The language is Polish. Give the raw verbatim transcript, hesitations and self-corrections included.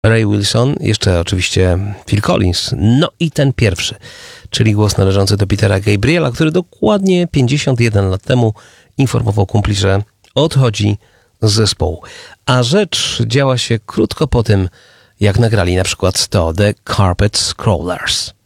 Ray Wilson, jeszcze oczywiście Phil Collins, no i ten pierwszy, czyli głos należący do Petera Gabriela, który dokładnie pięćdziesiąt jeden lat temu informował kumpli, że odchodzi z zespołu. A rzecz działa się krótko po tym, jak nagrali na przykład to The Carpet Crawlers.